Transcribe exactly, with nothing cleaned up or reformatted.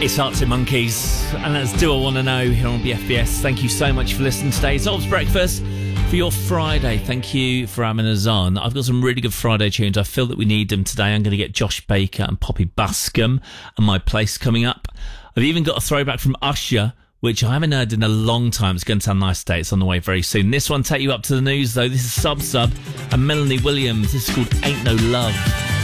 It's Arctic Monkeys, and that's Do I Want to Know here on B F B S. Thank you so much for listening today. It's Ob's Breakfast for your Friday. Thank you for having us on. I've got some really good Friday tunes. I feel that we need them today. I'm going to get Josh Baker and Poppy Bascom and My Place coming up. I've even got a throwback from Usher, which I haven't heard in a long time. It's going to sound nice today. It's on the way very soon. This one take you up to the news, though. This is Sub Sub and Melanie Williams. This is called Ain't No Love.